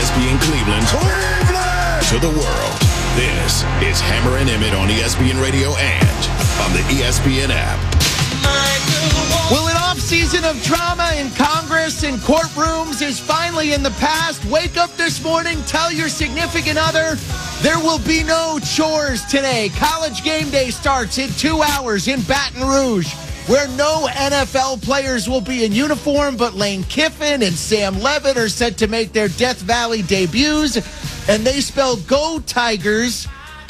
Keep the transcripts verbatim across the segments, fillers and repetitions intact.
S P N Cleveland, Cleveland to the world. This is Hammer and Emmett on E S P N Radio and on the E S P N app. Well, an off-season of drama in Congress and courtrooms is finally in the past. Wake up this morning, tell your significant other there will be no chores today. College game day starts in two hours in Baton Rouge, where no N F L players will be in uniform, but Lane Kiffin and Sam Levitt are set to make their Death Valley debuts, and they spell Go Tigers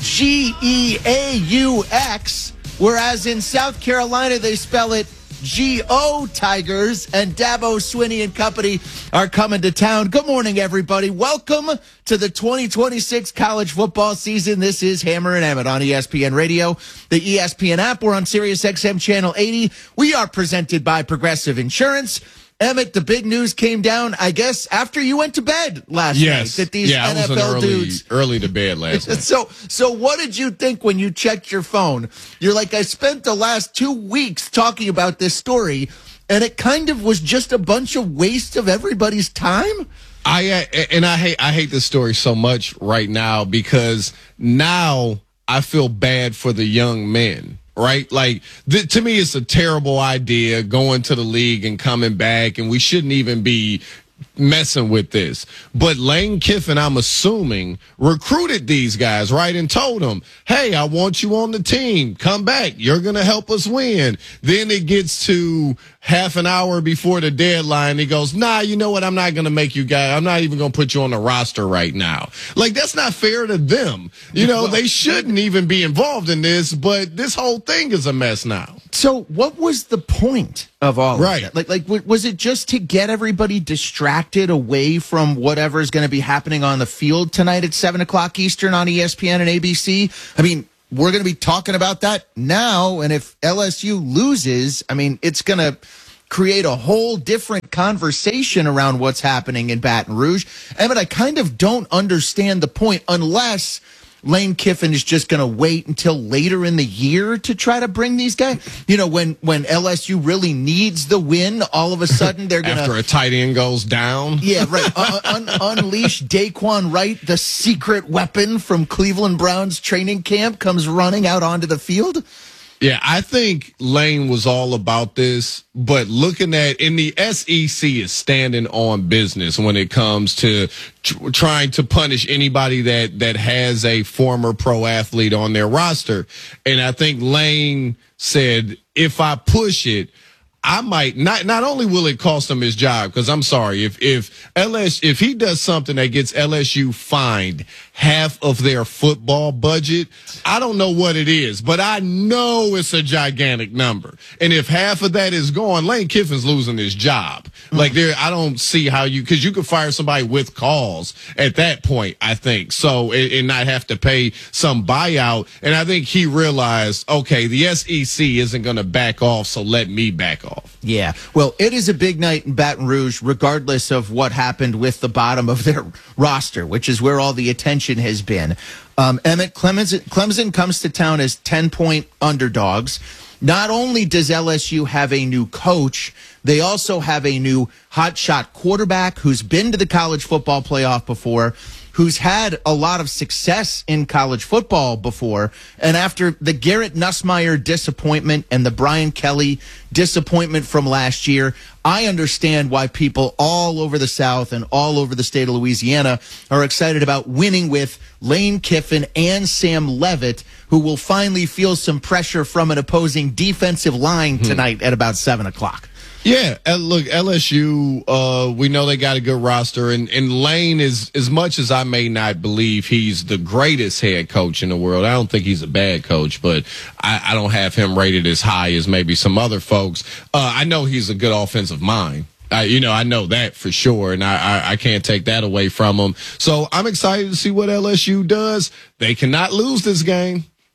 G E A U X, whereas in South Carolina they spell it G O Tigers, and Dabo Swinney and company are coming to town. Good morning, everybody. Welcome to the twenty twenty-six college football season. This is Hammer and Emmett on E S P N Radio, the E S P N app. We're on Sirius X M Channel eighty. We are presented by Progressive Insurance. Emmett, the big news came down, I guess, after you went to bed last yes. night. That these yeah, N F L I was early, dudes early to bed last night. So, so what did you think when you checked your phone? You're like, I spent the last two weeks talking about this story, and it kind of was just a bunch of waste of everybody's time. I and I hate I hate this story so much right now because now I feel bad for the young men. Right? Like, th- to me, it's a terrible idea going to the league and coming back, and we shouldn't even be messing with this. But Lane Kiffin, I'm assuming, recruited these guys, right, and told them, hey, I want you on the team. Come back. You're going to help us win. Then it gets to half an hour before the deadline. He goes, nah, you know what? I'm not going to make you guys. I'm not even going to put you on the roster right now. Like, that's not fair to them. You know, they shouldn't even be involved in this, but this whole thing is a mess now. So what was the point of all right. of that? Like, like, was it just to get everybody distracted away from whatever's going to be happening on the field tonight at seven o'clock Eastern on E S P N and A B C? I mean, we're going to be talking about that now, and if L S U loses, I mean, it's going to create a whole different conversation around what's happening in Baton Rouge. Emmett, I kind of don't understand the point unless Lane Kiffin is just going to wait until later in the year to try to bring these guys. You know, when, when L S U really needs the win, all of a sudden they're going to... After a tight end goes down? Yeah, right. Uh, un- unleash Daquan Wright, the secret weapon from Cleveland Browns training camp, comes running out onto the field. Yeah, I think Lane was all about this, but looking at, and the S E C is standing on business when it comes to tr- trying to punish anybody that, that has a former pro athlete on their roster. And I think Lane said, if I push it, I might not, not only will it cost him his job, because I'm sorry, if, if L S, if he does something that gets L S U fined half of their football budget, I don't know what it is, but I know it's a gigantic number. And if half of that is gone, Lane Kiffin's losing his job. Mm-hmm. Like there, I don't see how you, cause you could fire somebody with cause at that point, I think. So, and, and not have to pay some buyout. And I think he realized, okay, the S E C isn't going to back off. So let me back off. Yeah. Well, it is a big night in Baton Rouge, regardless of what happened with the bottom of their roster, which is where all the attention has been. Um, Emmett, Clemson, Clemson comes to town as ten-point underdogs. Not only does L S U have a new coach, they also have a new hotshot quarterback who's been to the college football playoff before, who's had a lot of success in college football before. And after the Garrett Nussmeier disappointment and the Brian Kelly disappointment from last year, I understand why people all over the South and all over the state of Louisiana are excited about winning with Lane Kiffin and Sam Levitt, who will finally feel some pressure from an opposing defensive line tonight hmm. at about seven o'clock. Yeah, look, L S U, uh, we know they got a good roster, and, and Lane is, as much as I may not believe he's the greatest head coach in the world, I don't think he's a bad coach, but I, I don't have him rated as high as maybe some other folks. Uh, I know he's a good offensive mind. I, you know, I know that for sure, and I, I, I can't take that away from him. So I'm excited to see what L S U does. They cannot lose this game.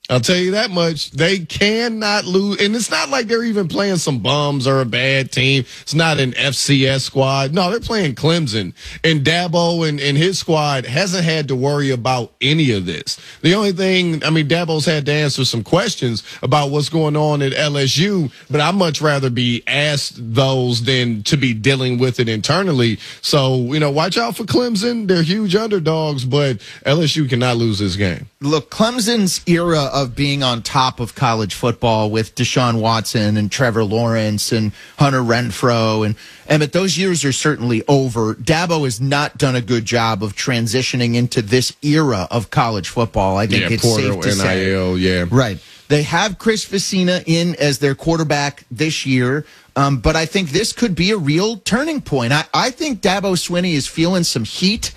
I'll tell you that much. They cannot lose. And it's not like they're even playing some bums or a bad team. It's not an F C S squad. No, they're playing Clemson. And Dabo and, and his squad hasn't had to worry about any of this. The only thing, I mean, Dabo's had to answer some questions about what's going on at L S U, but I'd much rather be asked those than to be dealing with it internally. So, you know, watch out for Clemson. They're huge underdogs, but L S U cannot lose this game. Look, Clemson's era of being on top of college football with Deshaun Watson and Trevor Lawrence and Hunter Renfrow and Emmett, those years are certainly over. Dabo has not done a good job of transitioning into this era of college football. I think yeah, it's Porter, safe to N I L, say. Yeah, right. They have Chris Vicina in as their quarterback this year, um, but I think this could be a real turning point. I, I think Dabo Swinney is feeling some heat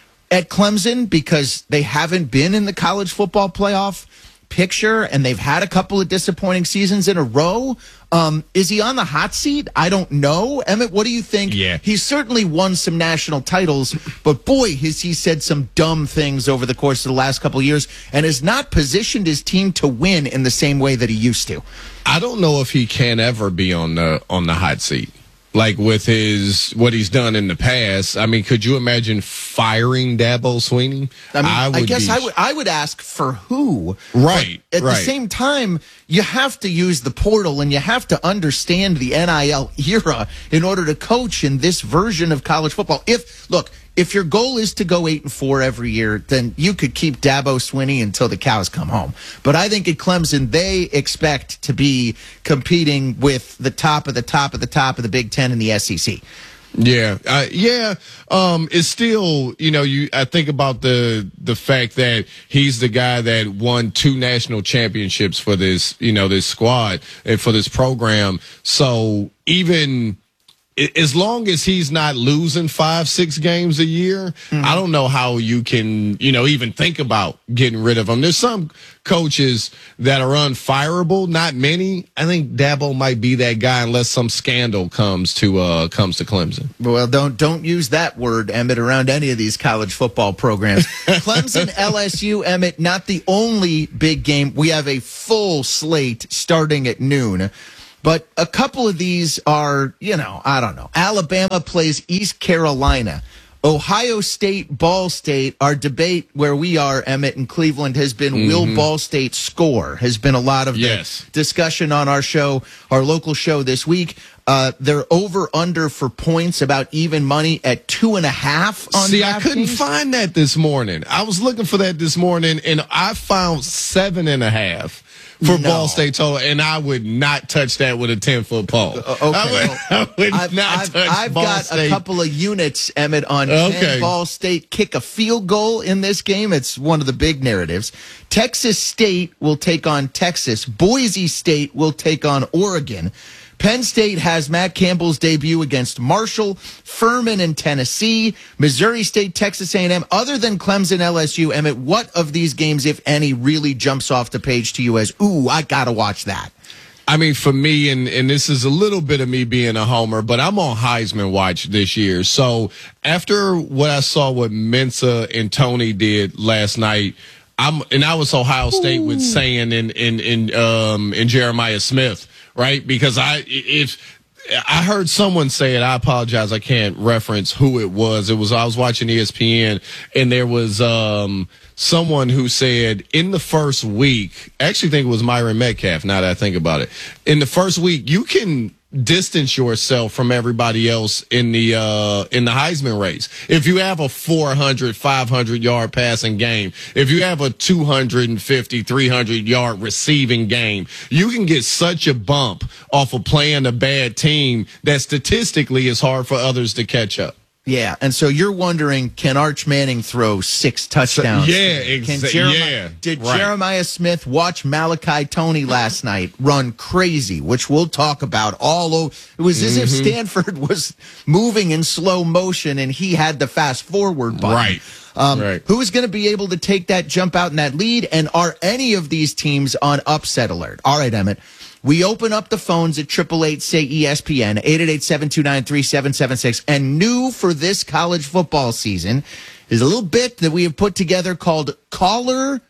at Clemson because they haven't been in the college football playoff picture and they've had a couple of disappointing seasons in a row. Um, is he on the hot seat? I don't know. Emmett, what do you think? Yeah. He's certainly won some national titles, but boy, has he said some dumb things over the course of the last couple of years and has not positioned his team to win in the same way that he used to. I don't know if he can ever be on the on the hot seat. Like with his what he's done in the past, I mean, could you imagine firing Dabo Swinney? I mean, I, would guess be... I would I would ask for who. Right. But at right. the same time, you have to use the portal and you have to understand the N I L era in order to coach in this version of college football. If look, if your goal is to go eight and four every year, then you could keep Dabo Swinney until the cows come home. But I think at Clemson, they expect to be competing with the top of the top of the top of the Big Ten and the S E C. Yeah, uh, yeah. Um, it's still, you know, you. I think about the the fact that he's the guy that won two national championships for this, you know, this squad and for this program. So even as long as he's not losing five, six games a year, mm-hmm. I don't know how you can, you know, even think about getting rid of him. There's some coaches that are unfireable, not many. I think Dabo might be that guy unless some scandal comes to uh comes to Clemson. Well, don't don't use that word, Emmett, around any of these college football programs. Clemson, L S U, Emmett, not the only big game. We have a full slate starting at noon. But a couple of these are, you know, I don't know. Alabama plays East Carolina. Ohio State, Ball State. Our debate where we are, Emmett, in Cleveland, has been mm-hmm. will Ball State score? Has been a lot of yes. the discussion on our show, our local show this week. Uh, they're over under for points, about even money at two and a half on See, I couldn't games. find that this morning. I was looking for that this morning, and I found seven and a half. For no. Ball State total, and I would not touch that with a ten-foot pole. Uh, okay. I would, I would I've, not I've, touch I've Ball got State. a couple of units, Emmett, on Okay. can Ball State kick a field goal in this game. It's one of the big narratives. Texas State will take on Texas. Boise State will take on Oregon. Penn State has Matt Campbell's debut against Marshall, Furman in Tennessee, Missouri State, Texas A and M. Other than Clemson, L S U, Emmett, what of these games, if any, really jumps off the page to you as, ooh, I got to watch that? I mean, for me, and, and this is a little bit of me being a homer, but I'm on Heisman watch this year. So after what I saw what Mensa and Tony did last night, I'm and I was Ohio State Ooh. with saying in in in um in Jeremiah Smith, right? Because I if I heard someone say it, I apologize, I can't reference who it was. It was I was watching E S P N, and there was um someone who said in the first week, I actually think it was Myron Metcalf, now that I think about it. In the first week, you can distance yourself from everybody else in the uh in the Heisman race. If you have a four hundred, five hundred yard passing game, if you have a two fifty, three hundred yard receiving game, you can get such a bump off of playing a bad team that statistically is hard for others to catch up. Yeah, and so you're wondering, can Arch Manning throw six touchdowns? So, yeah, exactly. Jeremiah, yeah, did right. Jeremiah Smith watch Malachi Toney last night run crazy, which we'll talk about all over? It was as mm-hmm. if Stanford was moving in slow motion and he had the fast forward button. Right. Um, right. Who is going to be able to take that jump out in that lead? And are any of these teams on upset alert? All right, Emmett. We open up the phones at eight eight eight, say E S P N, eight eight eight, seven two nine, three seven seven six. And new for this college football season is a little bit that we have put together called Caller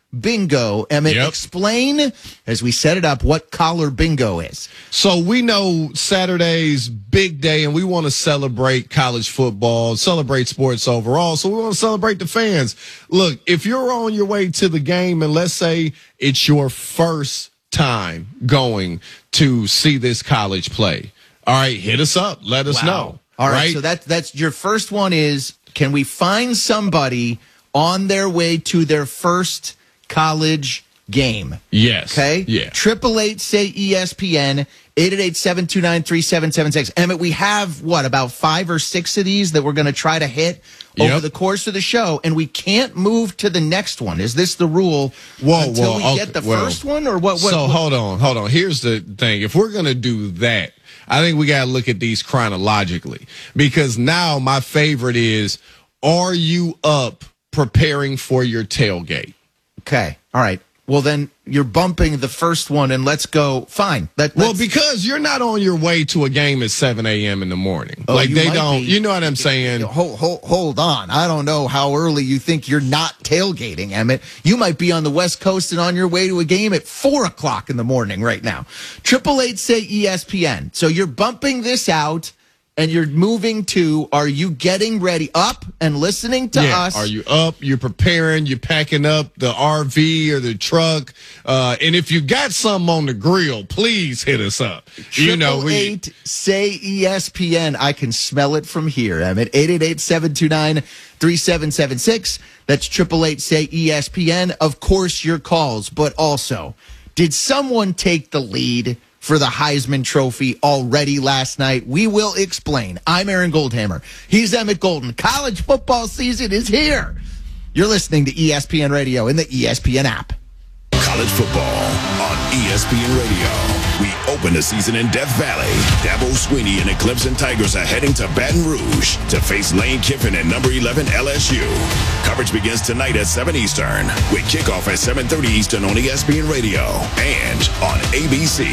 bingo. Emmett, Yep. explain, as we set it up, what collar bingo is. So we know Saturday's big day, and we want to celebrate college football, celebrate sports overall. So we want to celebrate the fans. Look, if you're on your way to the game, and let's say it's your first time going to see this college play, all right, hit us up. Let us Wow. know. All right, so that, that's your first one is, can we find somebody on their way to their first college game? Yes. Okay? Yeah. Triple eight say E S P N, eight eight eight, seven two nine, three seven seven six. Emmett, we have, what, about five or six of these that we're going to try to hit over Yep. the course of the show, and we can't move to the next one. Is this the rule Whoa, until whoa, we okay, get the well, first one? Or what? what so what- hold on, hold on. Here's the thing. If we're going to do that, I think we got to look at these chronologically, because now my favorite is, are you up preparing for your tailgate? Okay. All right. Well, then you're bumping the first one, and let's go. Fine. That, Well, let's- because you're not on your way to a game at seven a.m. in the morning. Oh, like you they might don't, be. you know what I'm saying? Hold, hold, hold on. I don't know how early you think you're not tailgating, Emmett. You might be on the West Coast and on your way to a game at four o'clock in the morning right now. Triple eight say E S P N. So you're bumping this out, and you're moving to, are you getting ready up and listening to Yeah. us? Are you up? You're preparing. You're packing up the R V or the truck. Uh, and if you got something on the grill, please hit us up. You know, Triple we. eight say E S P N. I can smell it from here. I'm at eight eight eight, seven two nine, three seven seven six. That's triple eight say E S P N. Of course, your calls, but also, did someone take the lead for the Heisman Trophy already last night? We will explain. I'm Aaron Goldhammer. He's Emmett Golden. College football season is here. You're listening to E S P N Radio in the E S P N app. College football on E S P N Radio. We open the season in Death Valley. Dabo Swinney and the Clemson Tigers are heading to Baton Rouge to face Lane Kiffin and number eleven L S U. Coverage begins tonight at seven Eastern with kickoff at seven thirty Eastern on E S P N Radio and on A B C.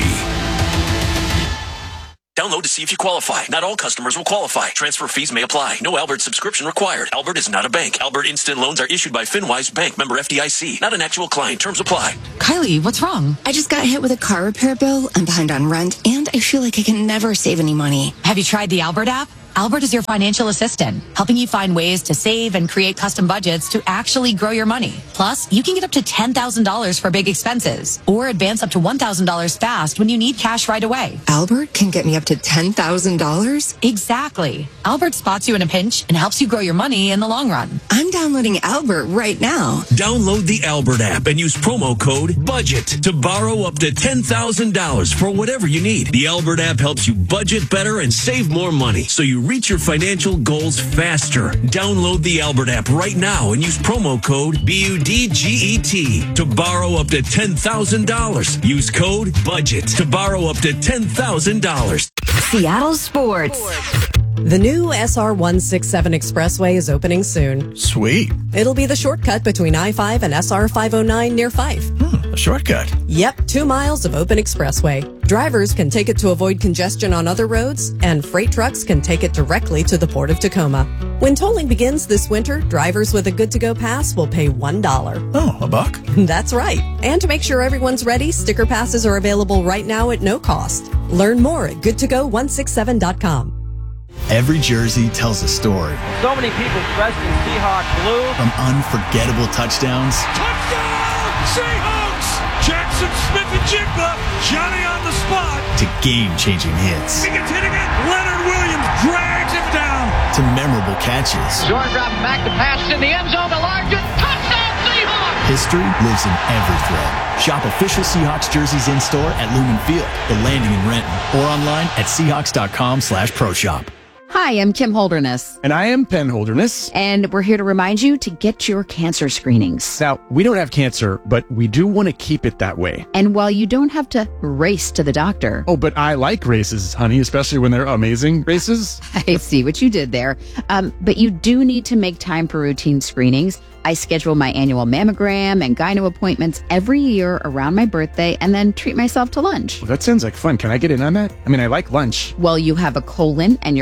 Download to see if you qualify. Not all customers will qualify. Transfer fees may apply. No Albert subscription required. Albert is not a bank. Albert Instant Loans are issued by FinWise Bank, member F D I C. Not an actual client. Terms apply. Kylie, what's wrong? I just got hit with a car repair bill. I'm behind on rent, and I feel like I can never save any money. Have you tried the Albert app? Albert is your financial assistant, helping you find ways to save and create custom budgets to actually grow your money. Plus, you can get up to ten thousand dollars for big expenses or advance up to one thousand dollars fast when you need cash right away. Albert can get me up to ten thousand dollars? Exactly. Albert spots you in a pinch and helps you grow your money in the long run. I'm downloading Albert right now. Download the Albert app and use promo code BUDGET to borrow up to ten thousand dollars for whatever you need. The Albert app helps you budget better and save more money so you reach your financial goals faster. Download the Albert app right now and use promo code B U D G E T to borrow up to ten thousand dollars. Use code BUDGET to borrow up to ten thousand dollars. Seattle Sports. The new S R one sixty-seven Expressway is opening soon. Sweet. It'll be the shortcut between I five and S R five oh nine near Fife. Hmm, a shortcut. Yep, two miles of open expressway. Drivers can take it to avoid congestion on other roads, and freight trucks can take it directly to the Port of Tacoma. When tolling begins this winter, drivers with a good-to-go pass will pay one dollar. Oh, a buck? That's right. And to make sure everyone's ready, sticker passes are available right now at no cost. Learn more at good to go one sixty-seven dot com. Every jersey tells a story. So many people dressed in Seahawk blue. From unforgettable touchdowns. Touchdown, Seahawks! Jackson Smith-Njigba, Johnny on the spot. To game-changing hits. He gets hitting it. Leonard Williams drags him down. To memorable catches. Jordan dropping back to pass in the end zone to Largent. Touchdown, Seahawks! History lives in every thread. Shop official Seahawks jerseys in-store at Lumen Field, The Landing in Renton, or online at Seahawks.com slash pro shop. Hi, I'm Kim Holderness, And I am Penn Holderness. and we're here to remind you to get your cancer screenings. Now, we don't have cancer, but we do want to keep it that way. And while you don't have to race to the doctor, Oh, but I like races, honey, especially when they're amazing races. I see what you did there. Um, but you do need to make time for routine screenings. I schedule my annual mammogram and gyno appointments every year around my birthday and then treat myself to lunch. Well, that sounds like fun. Can I get in on that? I mean, I like lunch. Well, you have a colon and you're over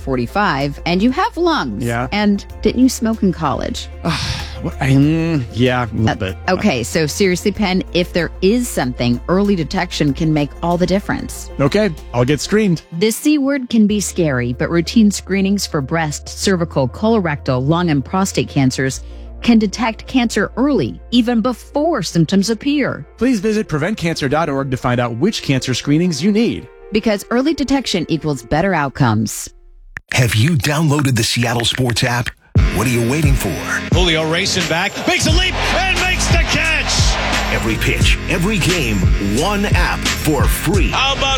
forty-five, and you have lungs. Yeah. And didn't you smoke in college? What, I, mm, yeah, a little Uh, bit. okay, so seriously, Penn, if there is something, early detection can make all the difference. Okay, I'll get screened. The C word can be scary, but routine screenings for breast, cervical, colorectal, lung, and prostate cancers can detect cancer early, even before symptoms appear. Please visit prevent cancer dot org to find out which cancer screenings you need. Because early detection equals better outcomes. Have you downloaded the Seattle Sports app? What are you waiting for? Julio racing back, makes a leap, and makes the catch. Every pitch, every game, one app for free. How about